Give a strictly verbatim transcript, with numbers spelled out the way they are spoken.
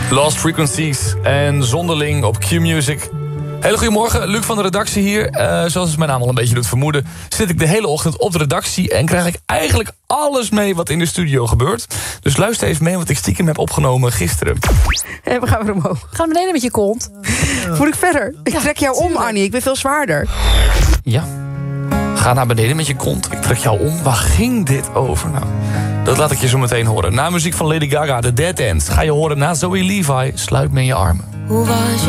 Lost Frequencies en Zonderling op Q-Music. Hele goedemorgen, Luc van de redactie hier. Uh, zoals het mijn naam al een beetje doet vermoeden... zit ik de hele ochtend op de redactie... en krijg ik eigenlijk alles mee wat in de studio gebeurt. Dus luister even mee wat ik stiekem heb opgenomen gisteren. En we gaan weer omhoog. Ga naar beneden met je kont. Moet ik verder? Ik trek jou om, Annie. Ik ben veel zwaarder. Ja. Ga naar beneden met je kont. Ik trek jou om. Waar ging dit over? Nou, dat laat ik je zo meteen horen. Na muziek van Lady Gaga, The Dead Ends... ga je horen na Zoe Levi. Sluit me in je armen. Hoe was je?